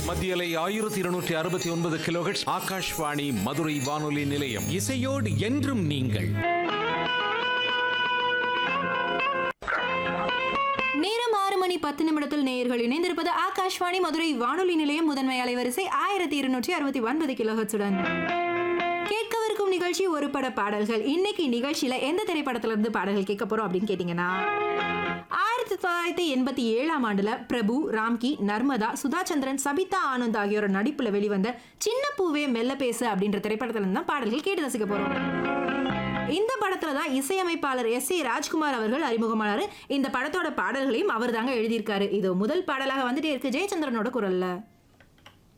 மத்தியலை 1269 கிலோஹெர்ட்ஸ் ஆகாஷ்வாணி மதுரை வானொலி நிலையம். இசையோடு என்றும் நீங்கள். நேரம் 6:10 நேயர்கள் இணைந்திருப்பது ஆகாஷ்வாணி மதுரை வானொலி நிலையம் முதன்மை அலைவரிசை 1269 கிலோஹெர்ட்ஸுடன். கேட்கவிருக்கும் நிகழ்ச்சி ஒரு பட பாடல்கள். இன்னைக்கு நிகழ்ச்சியில எந்த திரைப்படத்துல இருந்து பாடல்கள் கேட்க போறோம் அப்படின்னு கேட்டீங்கன்னா, 1987 ஆண்டுல பிரபு, ராம்கி, நர்மதா, சுதா சந்திரன், சபிதா ஆனந்த் ஆகியோர் நடிப்புல வெளிவந்த சின்ன பூவே மெல்ல பேசு அப்படின்ற திரைப்படத்துல இருந்து தான் பாடல்கள் கேட்டு ரசிக்க போறோம். இந்த படத்துல தான் இசையமைப்பாளர் S.A. ராஜ்குமார் அவர்கள் அறிமுகமானாரு. இந்த படத்தோட பாடல்களையும் அவர் தாங்க எழுதியிருக்காரு. இது முதல் பாடலாக வந்துட்டே இருக்கு, ஜெயச்சந்திரனோட குரல்ல.